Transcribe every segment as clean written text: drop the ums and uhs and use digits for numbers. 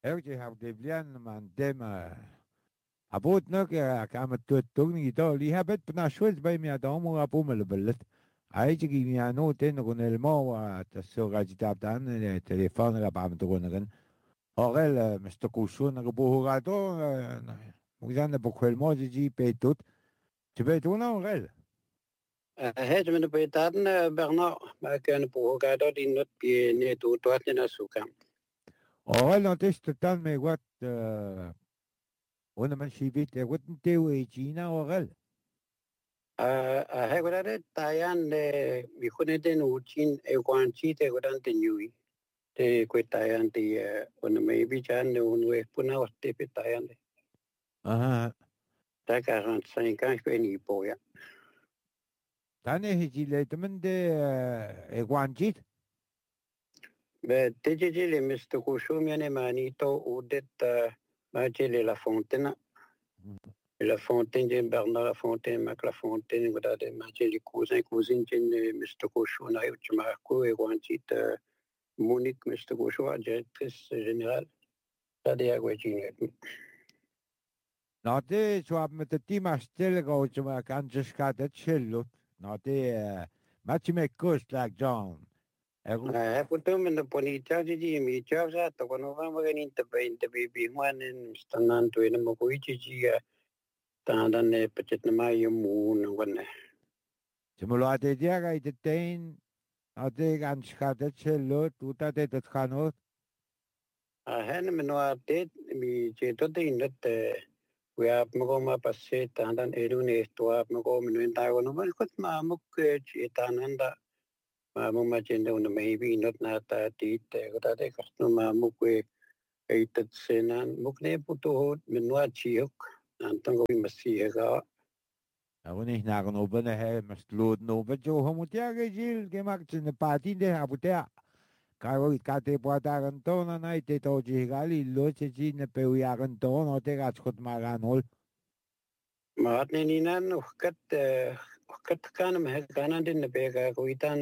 Elke have de blian man dem abot no ke kamat tutugni to li habet bna shwez bay mi adam wa bumel belet عايز يانو تنقل المو تسوق جداب دان التليفون لا بعمل تقولن هقول مستقوشون نقبوه قادو وزان بكل موز جي بيتوت تبيتونا هقول هاد من بيتان برنا ما كان بوه قادو دي نوت بي نيتو تواتنا سوكام هقول نتيش تتان مي وات وانا من شي بيت وات نتيوي جينا هقول هاي قدرت تايان بيكون دين وچين ايوان چي te قدرت تنيوي te كوي تايان تي وانا ما بيجان ونوي بنا وقت بي تايان اها تا 45 ans je ni boya تاني هجي ليتمن دي ايوان جيت be teje le misto ko show miane manito udet ma jele la fontaine La Fontaine de Bernard La Fontaine, Mac La Fontaine, guardate, ma c'è i cousins c'è Mr. Cochon, ci Marco e Guantit, Monique, Mr. Cochon, directrice générale, ça des aguagines. نعطي شو متتي ما اشتلق او شو كان جشكات تشلوت نعطي ما تشمكوش لاك جون Potom na ponita ji mi cha sa to kono va magani te bi manen stanan to ina mo ko ji ta dan ne pachet na mai mu na wane. شمولاتي دياغا يتتين نعطي كان جشكات تشلوت وتا تتخانوت Hen meno ate mi cheto te inat we ap mo ko ma passe ta dan eru ne to ap mo ko meno ta kono ma kot ma mo ke ta nanda ma mo ma chende una maybe not na ta ti te ko ta te kasto ma mo ko e tat senan mo ne puto meno a chiok antan ko masi ga أغني هنا غنوبنا هاي مسلود نوبة جو هم تياغي جيل كما كتن باتين ده أبو تيا كارو كاتي بواتا غنطونا ناي تي توجي غالي لو تجي نبيو يا غنطونا تي غاتشكت ما غانول ma ne ni nan kat kan ma kana din ne be ga ko itan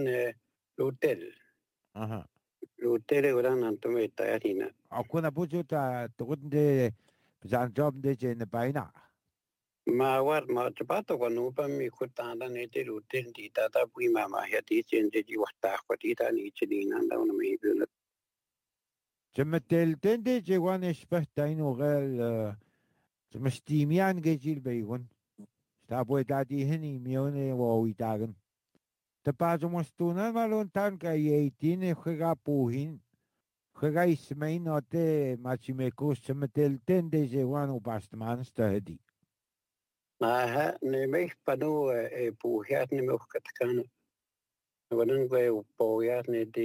أها hotel ko ran anto me ta ya na أكون بوجو تا تقول دي بزان جوب دي جي نباينا ma war ma chapato ko no pa mi ko ta da ne te hotel di ta ta pui ma ya ti chen je ji wa ta ko ti ta ni chi ni nan da no me bi na جمتل تندي جي وان اشبه تاينو غير مستيميان جيل بيغون ستابو دادي هني ميوني ووي داغن تبازو مستونا مالون تان كا ييتين خغا بوهين خغا اسمين اوتي ماتشيميكوس جمتل تندي جي وان وباستمان ستهدي ma ha ne me pa no e pu ya ne me ko ta kan ko nan ko po ya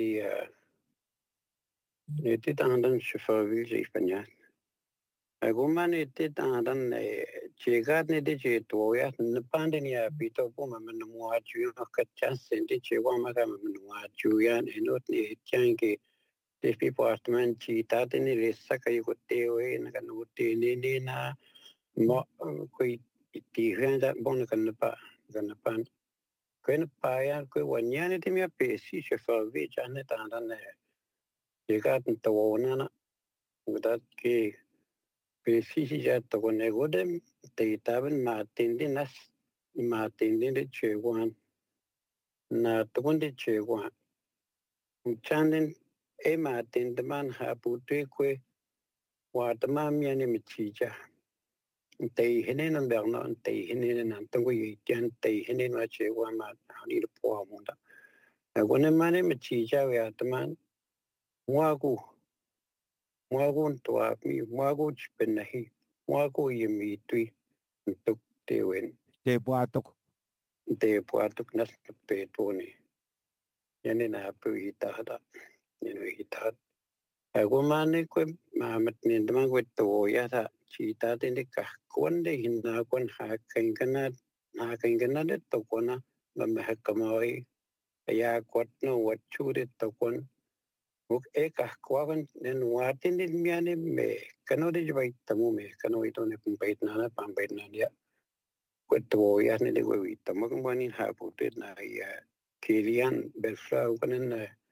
ne ti ta dan chauffeur vi je Spanya Agora ne te ta dan chegar ne de che to ya ne pande ni a pito po ma no mo a chu no ka chance de che wa ma ka ma no a chu ya ne no ne chan ke te pi apartment chi ta te ne le sa ka yo te o na ka no te ne na mo ko ti ren da bon ka na pa ko ne pa ya ko wa nya ne te mi a pe si che fa vi cha ne ta dan ne chegar to na na da ke Pesisi ya to con ego de te taban ma tindi de chewan na to con de chewan chanden e ma tindi man ha putre kwe wa tama mi ne michija te hene nan berna te hene nan to go yitan te hene ma chewan ma ni de po munda ego ne mane michija ya taman wagu wagu to mi wagu chpenahi wagu yemi tui tuk te wen تي بواتوك de puerto nas petoni yani na pu hitahada yani hitah agumane ko mamat ni dama ko to ya sa chita de ka kon de hinna kon ha kan kana de to kona ma ha kamai ya kot no wat chu de to kon uk e ka kwagan nen watin de miane me kano de bai tamu me kano ito ne pambait na pambait na dia Kueto ya ne de huevito, mo como ni ha putet na ya Kilian Belfrau con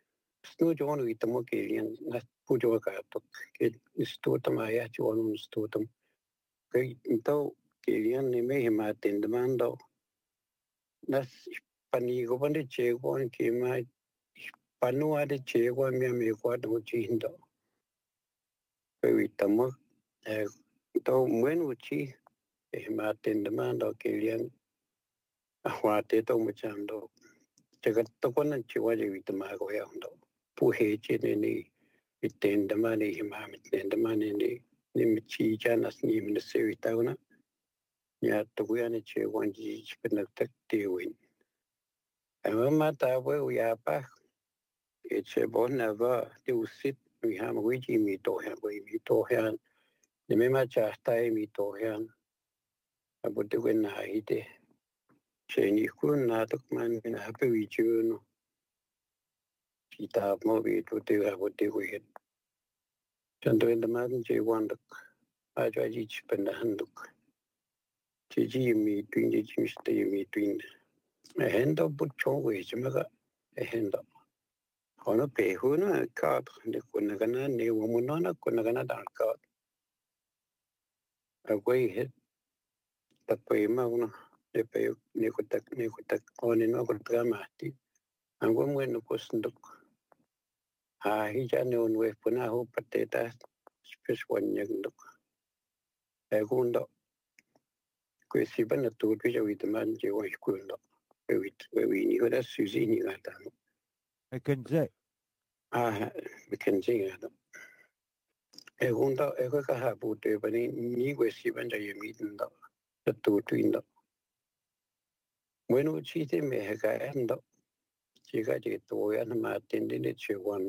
snu jono itamo kelian na pujo ka to ke stotam aya jono stotam ke into kelian ne me ma tendmando nas panigo pande chego ke ma panua de chego me kwa do chindo ke itamo to muen uchi ma tendmando kelian ahwa te to machando tega to kona chiwa je itama ko ya ndo pu he che ne itendamani hima mitendamani ni michi janas ni minasiri tauna ya tuguya che wanji chipna takti win ama mata we ya pa che bona va de usit we ham wiji mi to ha we mi to ha ni me ma cha tai mi to ha abu de wen na ide che ni kun na tok man na pe wi chu no kita mo bi to de ha wo de we chan to de ma che wan dak a ja ji chipna handuk chỉ chỉ mi tuyên chỉ chỉ stay mi tuyên hẹn đó bút chó về chứ mà cái hẹn đó họ nó bể hơn nó cả để quân nó cái nó nếu mà muốn nó quân nó cái nó đàn cả ở quay hết tập bể mà nó để bể nếu có tắc họ nên nó có tắc mà thì anh có muốn nó có sinh được hi cha nếu nó về phần nào bắt tết ta special nhận được cái cũng đó cái gì bên nó tụt cái gì đó mà chỉ có quyền đó bởi vì như đó suy nghĩ như vậy đó Ai cần dễ. Bikin sing ada. Gunda ka habu te bani ni we si banja yemit ndo. Tu tu ndo. Bueno chi te me ha ka ndo. Chi ka je to ya na ma tin de che wan.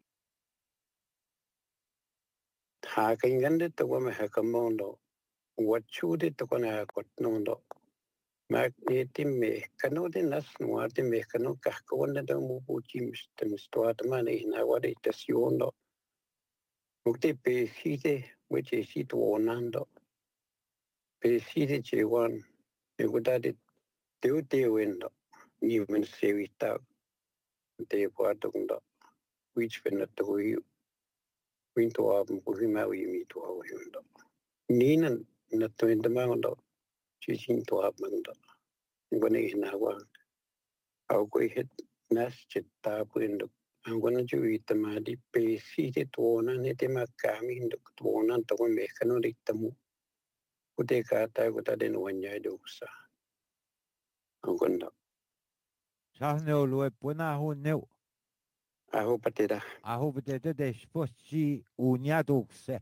Ha ka ngande to wa me ha ka mondo. Wat chu de to na ko no ndo. Ma ni te me ka no de nas no te me ka no ka ko na da mu bu chi mi sto at ma ne na wa de te si ondo. Mukte pe si te we che si to nando. Pe si te che wan. E guardate te wendo ni men se vita te puato ndo which pen to wi winto ab ko hima wi mi to aw hindo ni nan na to enda ma ndo chi chin to ab ndo ngone na wa aw ko het nas chitta puendo angona ju vita ma di pe si te to na ne te ma ka mi ndo to na to me kano ri tamu ute ka ta ko ta den wanya do sa angona Sahneo lue puna hunneu. aho patera Ahu betete desposti uniadukse.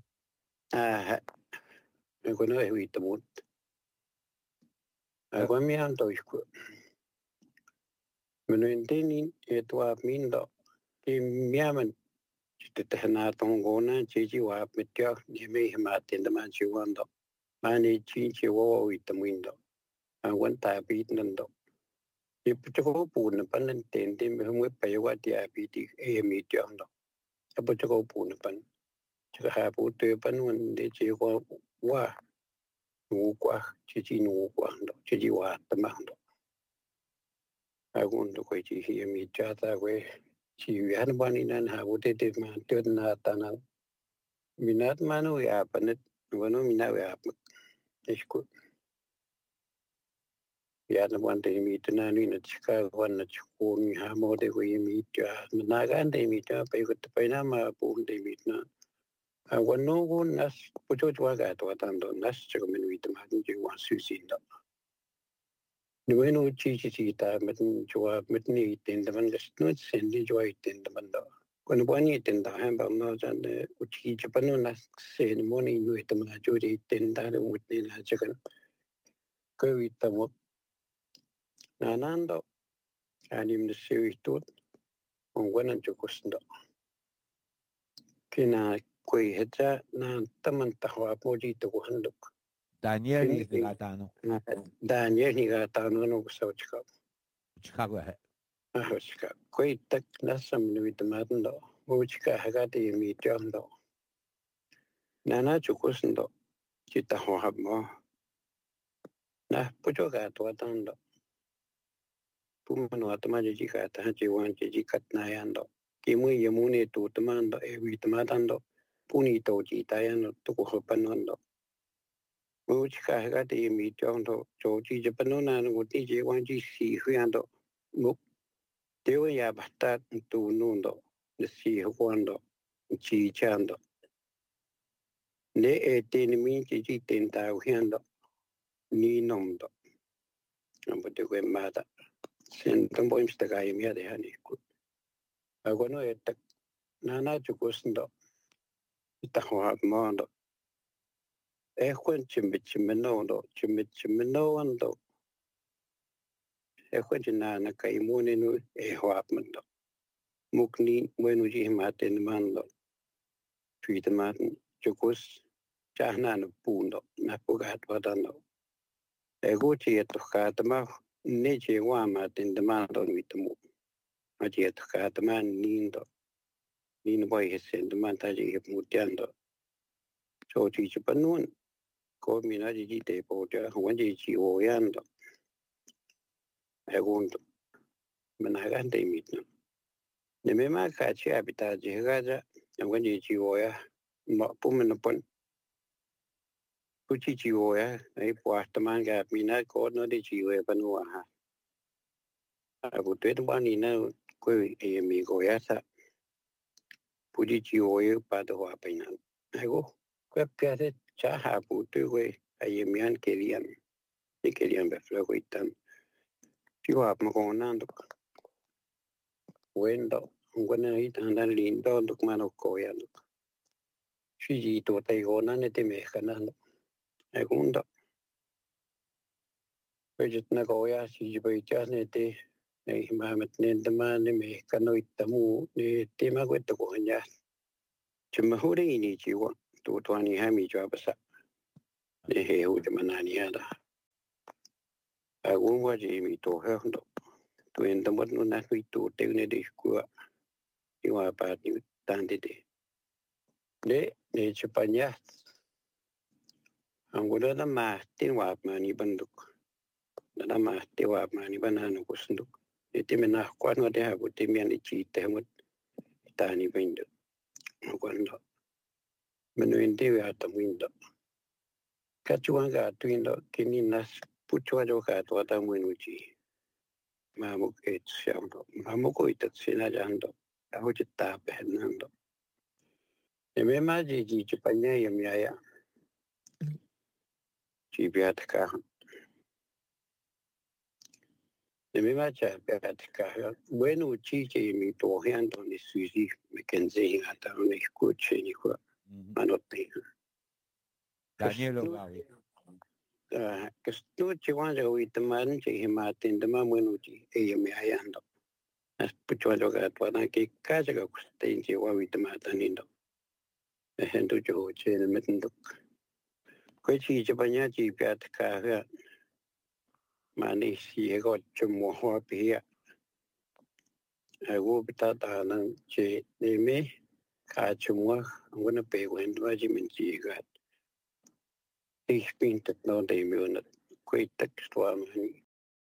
Ngona e wita mut. Agora me ando isco. Meno enteni e tua mindo que me aman. Te te na tongona chichi wa metya ni me ma tenda man chi wando. Mani chi wo wita mindo. Angwan ta bit nando. E pucho pu na pan tende me mo pa yo ti a bit e mi ti ando. E pucho pu na pan. Cha ha pu te pan wan de chi wa ngu kwa chichi ngu kwa ndo chichi wa tamando. Agundo ko chi hi mi chata we chi yan bani nan ha wote te ma te na tana minat manu ya panet wono mina ya isko ya na wan te mi tana ni na chika wan na chko mi ha mo de ko mi cha na ga de mi cha pe ko pe na ma pu de mi na wono go nas pucho chwa ga to tando nas chko min wi ma ji wan su sin da Bueno, chichita, meten jua, meten itin, the man just not sending joy in the banda. When one eat in the hamburg nose and which each panona say in the morning, you eat the majority in that with the chicken. Go eat them up. Nanando, and him the series tooth on one and Jocosndo. Kina Quay Hedja, Nan Tamantawa Poji to Handuk. Daniel ni gatano. Daniel Nigatano no Sochka. Chicago he. Chicago. Quay tak nasam with the matando. Uchika Hagati mi jondo. Nana Chukosndo. Chita Hohabmo. Na Pujoga to Atando. Pumano Atamajica Tahachi one Jiji Katnayando. Kimwe yamune tu tamando evi tamatando punito chitayano tuko panondo. Muchka hagati mi tondo chochi japanona nguti je wanji si huyando. Muk tewe ya basta tu nundo si huando chi chando. Ne e tenimi chi tenta huyando ni nomdo. Ambo te kwe mata. Sen tambo imstaga yamia de hani ku. Agono etak nana chukusndo. Itahwa mondo. Ekwen chimbichimenondo, chimbichimenondo. Ekwen chinana kaimunenu ehwapmendo. Mukni mwenuji maten mando. Tuitamaten chukus chahnan pundo. Napugat wadando. Eguchi etukatama neche wamaten demando mitamu. Aji etukatama nindo. Nino boy hesen demantaji hepmutiando. Chochi chipanun. Ko minaji jite poja wanji chi oyando. Egundo. Managante mitno. Nemema kachi habita jigaja wanji chi oya. Ma pumenopon. Kuchi chi oya. Ay puastamanga mina ko no de chi oya panua ha. Abu tuet wani na kwe mi goya sa. Puji chi oya pada wa painan. Ego. Kwe piate cha ha pu tuwe ayemian kerian. Ni kerian beflago itan. Chiwa magonando. Wendo. Ngwana itan lindo duk mano koyando. Fiji to taigona ne te mexicano. Segundo, pues na goya si boicha ne te ne mamet ne dama ne mexicano itamu ne te magweto gonya. Chumahuri ini chiwa to twani hami jabasa. Ne he u manani ada. Agun waji mi to hendo. To endamot no na to te ne de skua. Iwa pa ni tande de. Ne chupanya. Angola na ma tin wap mani banduk. Na ma te wap mani banana kusunduk. Ite mena kwan wa de ha bu te mian chi te mut tani bindo. Kwando. Menu inde wa ta windo. Kachuanga twindo kini nas puchwa jo ka to ta menu chi. Ma mu ke siamdo. Ma mu ko ita sina jando. Aho chitta penando. E me ma ji chupanya yamya. Chi biat ka. Le mema cha peatika bueno chiche mi to hando ni suzi me kenze ata ni kuche ni kwa manote Daniel Ogawi. Que sto che wanja uitman che himatin de mamunu chi e me ayando as pucho lo ga twana ke kaja ga kusten che wa uitmata nindo e hendo jo che ne metendo ko chi che banya chi peatika ha mani si go chumo ho pia Ago bitata nang che ne me ka chumwa ngona pe wen wa ji min ji ga ich bin tat no de mi on kwai tak sto am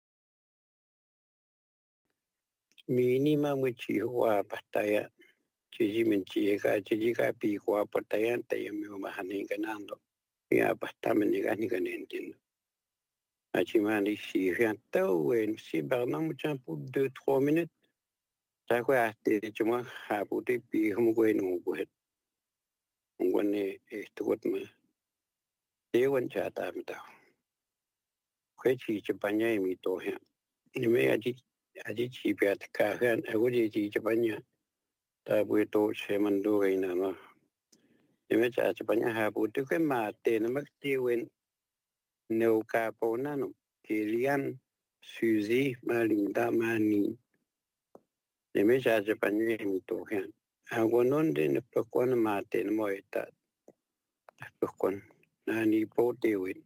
minima mu chi wa pataya ji min ji ga pi kwa pataya te mi ma hanin ganando ya pasta men ga ni ganentin a chi mani si rien tau en si barna mu chan pour 2-3 minutes ta kwa te chuma ha pu te pi hum ko en ko het ngone esto wat ma Dewan chata mita. Kwe chi chapanya mi to hen. Nime aji chi piat ka hen. Ago ji chi chapanya. Ta bui to che mandu gai na no. Nime cha chapanya ha bu tu kwe ma te na mak ti wen. Neu ka po na no. Kilian Suzy ma linda ma ni. Nime cha chapanya mi to hen. Ago non de ne pekwan ma te na mo eta. Pekwan. Na ni po te wen.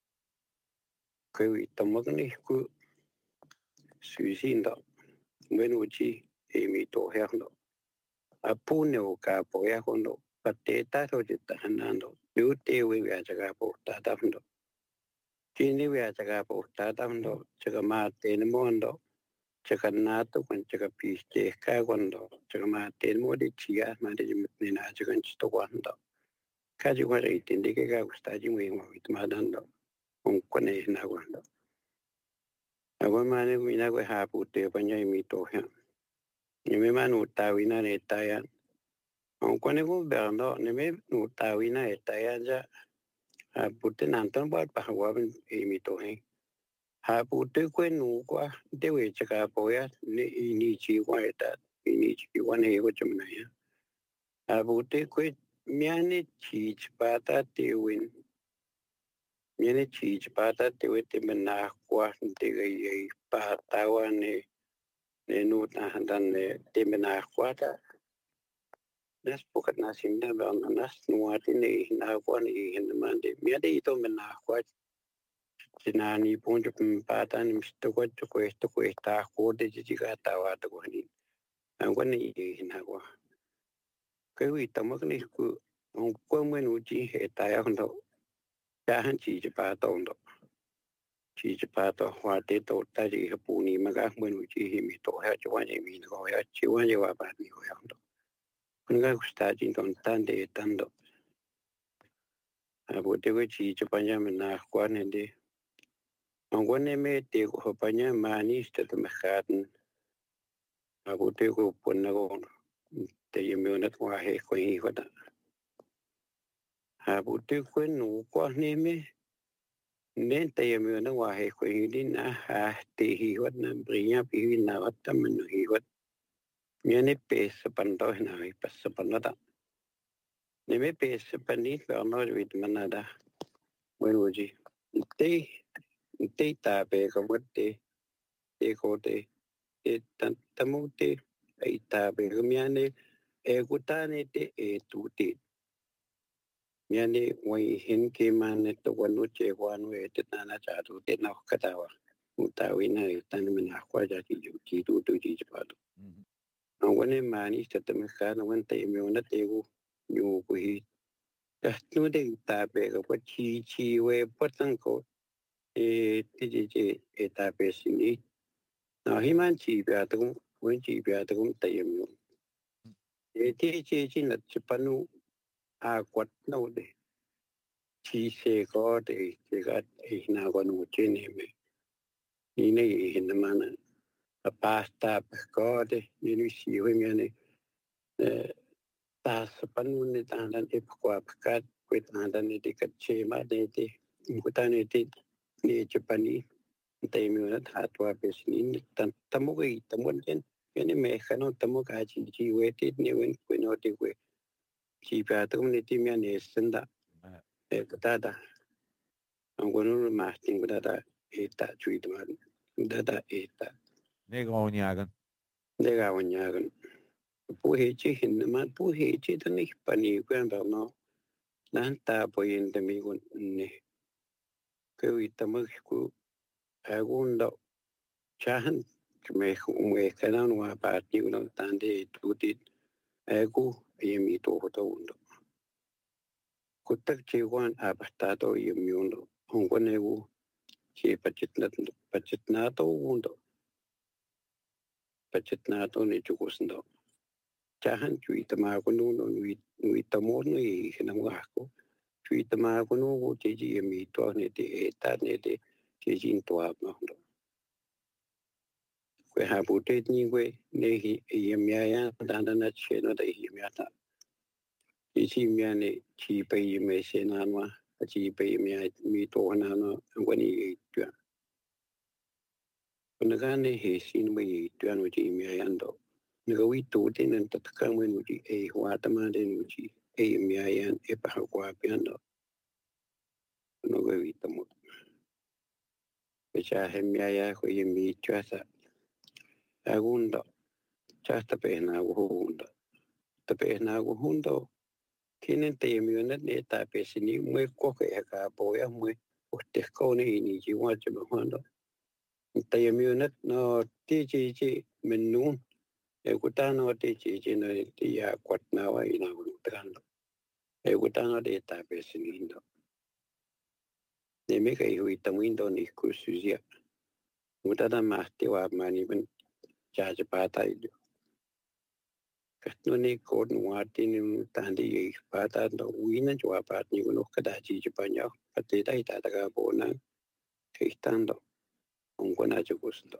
Kwe tamak ni ku Suzinda. Bueno, chi mi to hendo. Apune o capo ya hondo. Pateta so jita hanando. Yo te we ya jaga po tata hondo. Kini we ya jaga po tata hondo. Jaga ma te ne mondo. chaka nato kan chaka piste ka kwando chaka maten mo de chia ma de mitne na chaka chito kwando ka ji kwa re tinde ke ka gusta ji mo wit ma dando on kone na kwando agwa mane mina kwa hapu te panya mi to ha ni me manu tawina ne taya on kone ko berno ni me nu tawina e taya ja hapu te nanton ba pa wa mi to he hapu te ko nu kwa de we chaka poya ni chi kwa eta ni chi kwa ne ko chumna ya hapu te ko miane chi pata te win miane chi pata te we te mena kwa te ga pa tawa ne nu ta handan ne te mena kwa ta nas pukat nasim da ba nas nuati ne na kwa ne hin mande miade ito mena kwa sinani punjo pata ni misto kwa esto ko esta ko de jiga ta wa to ko ni an kwa ne hin kwa cái vị tâm mất này cứ ông quân bên uchi hệ tại ông đó cha hắn chỉ cho ba tàu đó chỉ cho ba tàu hoa tết tàu ta chỉ hợp bù ni mà các bên uchi thì mình tổ hệ cho anh em mình gọi hệ chịu anh em bạn mình gọi ông đó con cái gusta chỉ còn tan để tan đó à bữa tiệc chỉ cho bạn nhà mình là quan này đi ông quan này mấy tiệc của bạn nhà mà ní sẽ tụi mình khác à bữa tiệc của bọn nó còn tại vì mình nó qua hệ quan hệ đó à bữa tiệc của nó quan này mấy nên tại vì nó qua hệ quan đi na ha thì hi vật na bria pi na vật tâm mình hi vật nhớ nên pe sepan đó na pas sepan đó nên mấy pe sepan đi vào nó rồi mình na da mới rồi gì tê tê ta pe có vật tê có tê tâm tê ai ta pe có miếng này ekuta này tê tu tê miane wai hin ke man to wanu che wanu e te na cha tu te na kata wa utawi na tan min akwa ja ki tu ji pa tu no wane mani te te me ka no wan te me ona te gu nyu ku hi ta tu de ta pe ko chi we patan ko te ji e ta pe sini na hi man chi bia tu wen chi bia tu te me te chi na chi panu a kwat no de chi se có thì cái nào còn một trên này mình này hiện mà là pasta có thì nên xíu với mình này ta sepan này ta đang ép qua cái ta đang này cái chế mà này thì người ta này thì này chụp này tại mình nó thả qua bên này tamo cái tamo cái này mình khả năng tamo cái chi về thì nếu mình nó thì về chi về tamo này thì mình này sinh ra cái ta đã ang kono masting ko data eta chui tuan data eta Nego nyagan. dega wanyagan puhechi hinma puhechi tani pani kwen no nan ta poyin de mi gun ne ke wi tamak ku agun do chahan me me kana no pa ti no tan de tuti agu yemi to to undo kutak chi wan abasta to yemi undo hong konegu chi pachitna to undo pachitna to ni chukusndo chahan chui tama ko no nui tamo no I hinam ga ko chui tama ko no go che ji mi to ne te ta ne te che jin to a no ko ha bu te ni we ne hi yem ya ya dan dan na che no de yem ya ta chi mi ne chi pe me se na ma chi pe mi to na no ko ni tu ko na ga ne he sin me tu no chi mi ya ndo Nego itu tienen tatkan when uji huatama den uji miayan epahua piano no gavitamo pecha hemiaya ko yemi chasa agundo chasta pehna gundo ta pehna gundo tienen te yemionet ne ta pesini muy coque acá poya muy usted con ni jiwache bando ta yemionet no ti menun Ekutano te chichi no te ya kwatna wa ina utrando. Ekutano de ta pesinindo. Ne me kai hui tamuindo ni kusuzia. Mutada mas te wa mani ben cha cha pa tai do ka no ni ko no ati ni ta di pa ta do wi na chwa pa ni ko no ka da chi cha pa nya pa te dai ta ta ga bo na ke tan do on ko na cha ko sto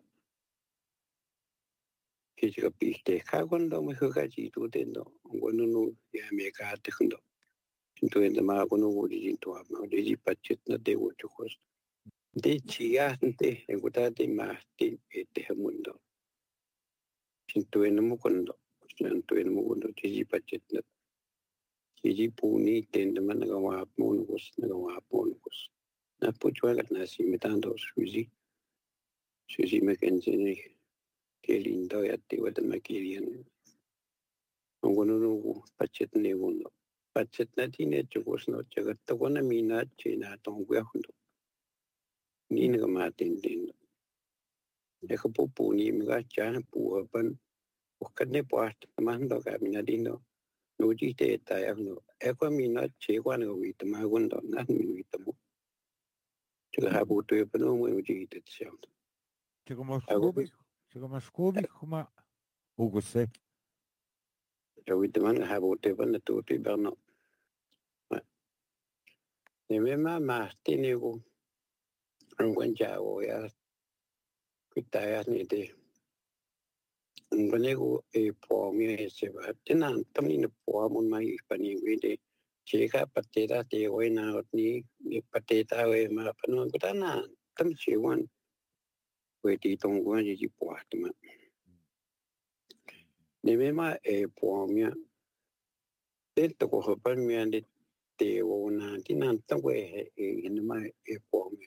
ke cha pi te ka kon do me ka chi tu te do on ko no ya me ka te do tu en ma ko no wo di to ma de ji pa chet na de wo chu ko de chi ya te en ko ta de ma te te mundo tu en mo kon do tu en mo kon do ji pa chet na ji pu ni ten de man ga wa mo no na ga wa po no na pu chwa ga na si me tan do Susi me ken ni ke lindo ya te wa de ma ke rien on ko no pa chet ne wo no pa chet na ti ne chu ko no cha ga to ko na mi na che na tong ko ya ni na ma tin tin e ko pu ni mi ga cha pu ban o ka ne pa ma ndo ga mi na din no no ji te ta ya no e ko mi na che kwa no wi ta ma gon do na mi wi ta mo chu ha bu te pa no mo ji te cha Chico Moscovi kuma Uguse. Yo wi ta man ha bu te pa na tu te ba no ne me ma ti ne ko an kwan cha o ya ku ta ya ni te an kwan ne ko e po mi e se ba te na tam ni ne po mo ma i pa ni wi te che ka pa te ta te o na ot ni pa te ta o ma pa no ko ta na tam che wan we ti tong ko ji po ta ma ne me ma e po mi te to ko pa mi an de te o na ti na tam we e ne ma e po mi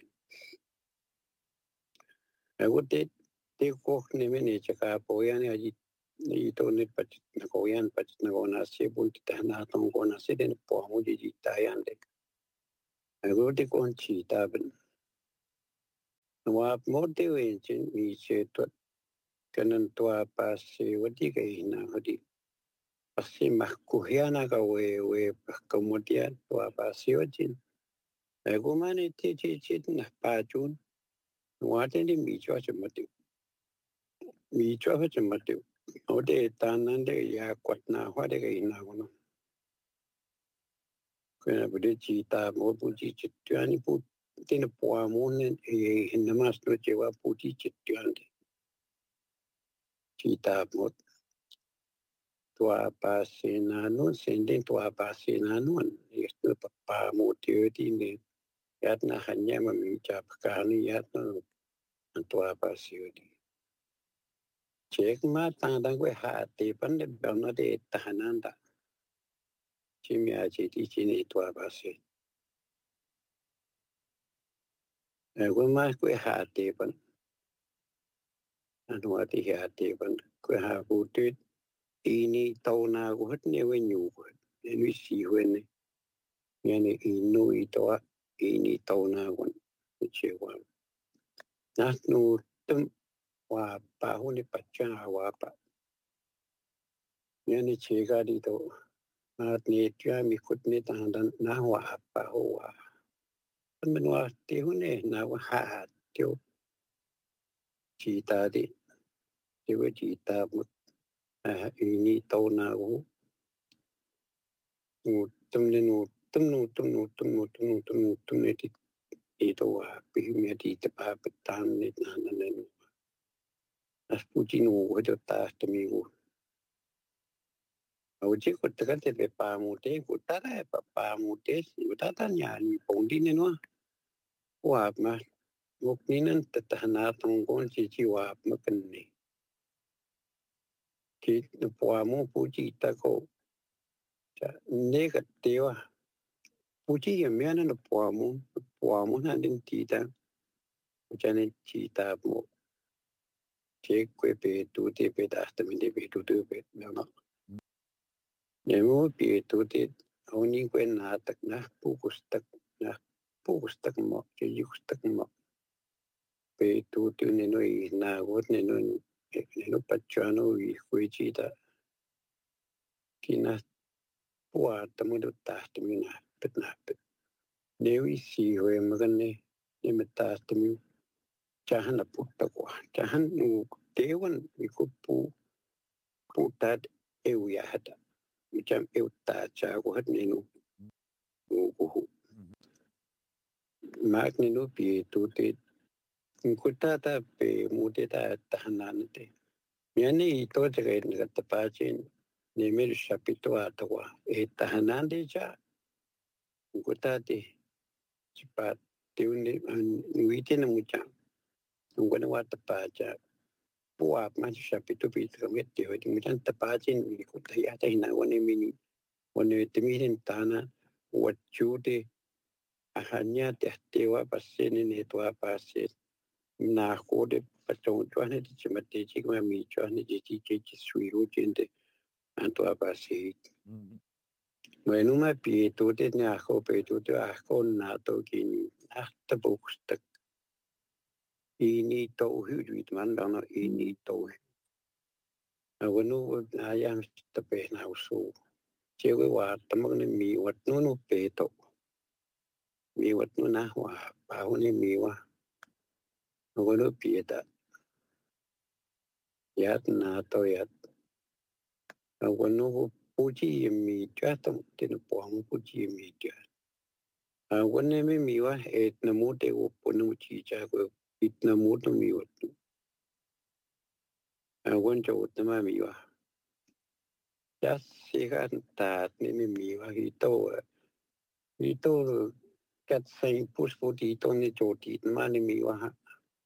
e ko te ko ne me ne cha ka po ya ne ji ni to ne pa na ko yan pa na ko na se bu ti ta na tong ko na se den po mo ji ta yan de e ko te ko chi ta ben wa mo te we chen mi che to kanan to pa se wa ti ke na ho di pa se ma ku ya na ka we pa ko mo ti ya to pa se wa chin e ko ma ne te che na pa chun wa te ni mi cho che ma ti mi cho ha che ma ti o de ta nan de ya kwat na wa de ke na ko no ko na bu de chi ta mo bu chi chi tu ani pu te na po mo ne e na mas no che wa pu chi chi tu an de chi ta mo tua pa se na no sende tua pa se na no esto pa mo te ti ne ya na hanya ma mi cha ka ni ya no tua pa se di che ma ta da ko ha te pan de ba na de ta nan da chi mi a chi ti chi ni tua pa se e ko ma ko ha te pan an wa ti ha te pan ko ha bu te i ni to na ko het ne we nyu ko ni si we ne ne i no i to i ni to na ko che wa na no tum wa pa hu ni pa cha wa pa ni che ga di to na ni cha mi kut ni ta dan na wa pa ho wa men wa ti hu ne na wa ha tio chi ta di ti we chi ta mu a i ni to na hu nu tum ni nu tum nu tum nu tum nu tum nu tum nu tum ni ti i to wa pi mi ti ta pa pa tan ni na na ne as pu chi nu wa jo ta ta mi wu Oji kutaka te pe pa mute kutara e pa mute utata nyani pondi ne no wa ma muk ninan tatana tongon chi wa ma kanne ki no po mo puji ta ko cha ne ka te wa puji ye me na no po mo na din ti ta cha ne chi ta mo che kwe pe tu te pe ta ta mi de pe tu te pe no ne mo pe tu te oni kwe na tak na pu kustak na pustak mo che yustak mo pe tu tu ne no I na wot ne no pachano I huichita kina pua tamu do ta tamu na pet ne wi si hoe magane ne meta tamu chahan na putta ko chahan nu tewan ikupu putat ya hata macam ta cha ko hat nenu ko mak nenu pi tu te kuta ta pe mute ta tahanan te yani to te ga ta pa chen ne mer shapito atwa tahanan de cha kuta te chipat te unni wite na mucha ngwana wa ta pa cha puap ma shapito pi ka met te ho ti muchan ta pa chen ko ta ya ta na wani mini wani te mirin tana wachude ahanya te tewa pasene ne to apase na kode patong chuan de chimate chi ma mi chuan de chi sui ro jende anto apase bueno ma pi to de na ko pe to de a ko na to kin ta bokstak ini to hu du man dan ini to bueno na ya ta pe na so che wa ta mo ne mi wat no pe to mi wat no na wa ba ho ne mi wa bueno pieta yat na to yat bueno puji mi chatam tin pong puji mi cha bueno me mi wa et na mo te wo ponu chi cha ko it na mo to mi wa wan cha ut ma mi wa ya si gan ta ni mi wa hi to kat sai pus pu ti to ni cho ti ma ni mi wa ha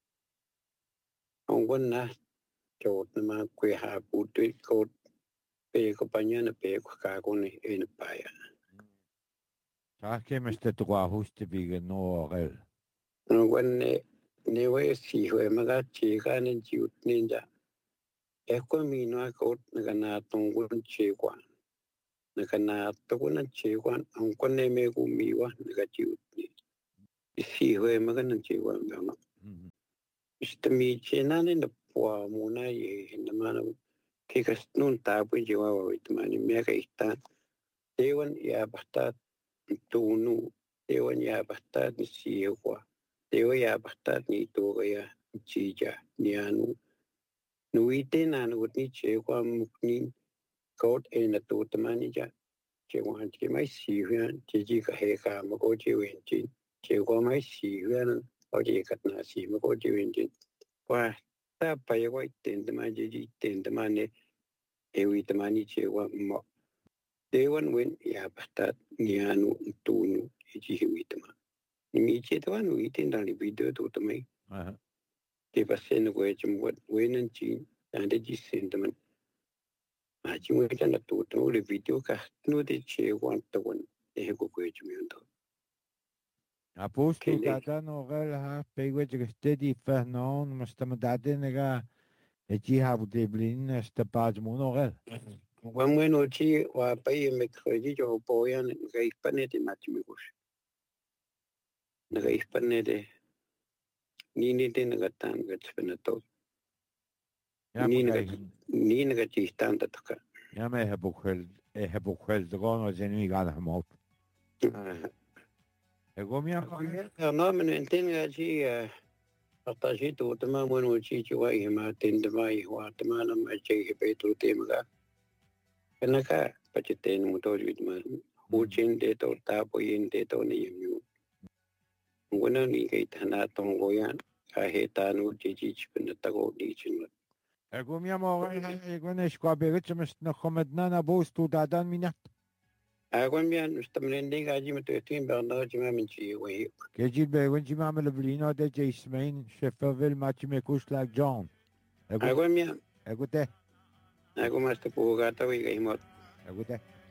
wan na cho ma kwe ha pu tu ko pe ko pañana pe ko ka ko ni en pa ya Tahkemistä tuo hustipiikin nuorel. no wan ne we si ho ma ga chi ka ni chi ut ni ja e ko mi no ko na na tong gun chi kwa na to ko na chi kwa ang ko ne me ku mi wa na ga chi ut ni si ho ma ga na chi wa ga ma sta mi chi na ni na po mo na ye na ma na ke ka nun ta pu ji wa wa it ma ni me ka ista Dewan ya basta tunu Dewan ya basta ni siwa Dewan ya basta ni to ya chija ni anu nuite na nu ni chewa mukni kot en to tamani ja chewa ke mai siwa ji ka he ka ma ko ji wen ji chewa mai siwa o ji ka na si ma ko ji wen ji wa ta pa ya wa ten ma ji ten ma ne e wi tamani chewa mo Dewan wen ya basta ni anu tunu ji hiwitama. Ni chetawa no itin dali video to tamai. Te pasen ko echum wat wenan chi ande ji sendaman. Ma chi mo kana to to le video ka no de che wan to wan e ko echum yondo. Apustu tata norel ha pegwe stedi fernon mastama dadenega eji habu deblin esta page monorel. Wan bueno chi wa pai me khoji jo poyan ga ispane de matimikus. Naga ispane de ni de naga tan ga tspenato. Ni naga chi standa taka. Ja me heb ook wel de ronde zijn nu gaan hem op. Ik kom ja. No men enten chi hasta chi tu tama bueno chi wa ma ten de mai wa tama na ma chi pe tu temaga. Kanaka pachiten mo to rit ma uchin de to ta po yin de to ni yu. Ngona ni kai thana tong go yan ka he ta nu chi chi pen ta go di chin. Ik kom ja morgen ik ben eens qua berutje met nog met nana boos toe daar dan minat. Agwan mian stamlending aji met tin berno chi ma min chi we. Ke jil be wen ji mamel blino de Jasmine Shefferville match me kus like John. Agwan mian. Ekute. Agwan mas te po gata we ga himot. Ekute.